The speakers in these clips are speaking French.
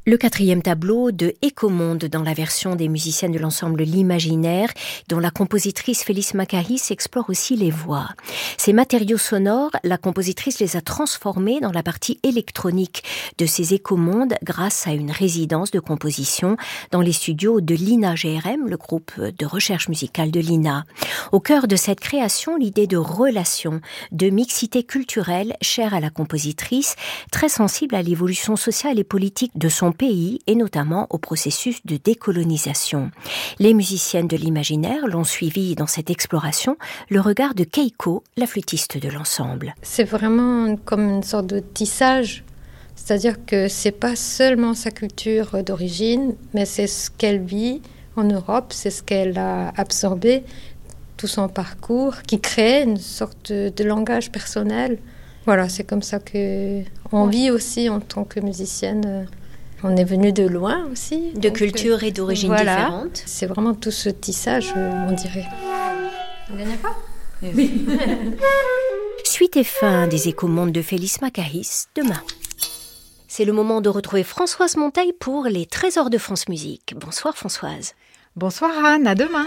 Le quatrième tableau de Écomonde dans la version des musiciennes de l'ensemble L'Imaginaire, dont la compositrice Félix Macahis explore aussi les voix. Ces matériaux sonores, la compositrice les a transformés dans la partie électronique de ces Écomondes grâce à une résidence de composition dans les studios de l'INA-GRM, le groupe de recherche musicale de l'INA. Au cœur de cette création, l'idée de relation, de mixité culturelle chère à la compositrice, très sensible à l'évolution sociale et politique de son pays et notamment au processus de décolonisation. Les musiciennes de l'Imaginaire l'ont suivi dans cette exploration, le regard de Keiko, la flûtiste de l'ensemble. C'est vraiment comme une sorte de tissage, c'est-à-dire que c'est pas seulement sa culture d'origine, mais c'est ce qu'elle vit en Europe, c'est ce qu'elle a absorbé, tout son parcours, qui crée une sorte de langage personnel. Voilà, c'est comme ça qu'on vit aussi en tant que musicienne. On est venu de loin aussi. De cultures et d'origines différentes. C'est vraiment tout ce tissage, on dirait. On gagne pas ? Oui. Suite et fin des Écomondes de Félix Macahis, demain. C'est le moment de retrouver Françoise Monteil pour les Trésors de France Musique. Bonsoir Françoise. Bonsoir Anne, à demain.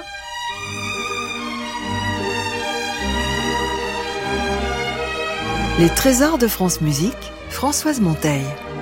Les Trésors de France Musique, Françoise Monteil.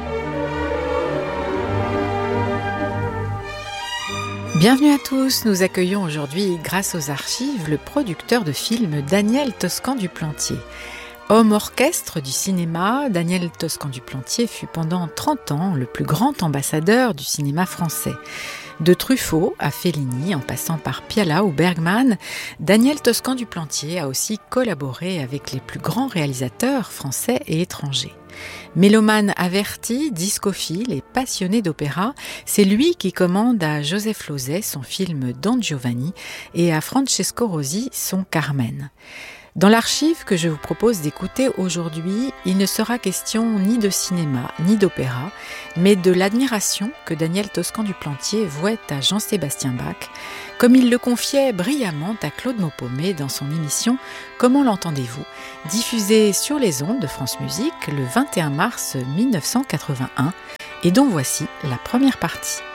Bienvenue à tous, nous accueillons aujourd'hui, grâce aux archives, le producteur de films Daniel Toscan du Plantier. Homme orchestre du cinéma, Daniel Toscan du Plantier fut pendant 30 ans le plus grand ambassadeur du cinéma français. De Truffaut à Fellini, en passant par Piala ou Bergman, Daniel Toscan du Plantier a aussi collaboré avec les plus grands réalisateurs français et étrangers. Mélomane averti, discophile et passionné d'opéra, c'est lui qui commande à Joseph Losey son film Don Giovanni et à Francesco Rosi son Carmen. Dans l'archive que je vous propose d'écouter aujourd'hui, il ne sera question ni de cinéma ni d'opéra, mais de l'admiration que Daniel Toscan du Plantier vouait à Jean-Sébastien Bach, comme il le confiait brillamment à Claude Maupomé dans son émission « Comment l'entendez-vous ?», diffusée sur les ondes de France Musique le 21 mars 1981, et dont voici la première partie.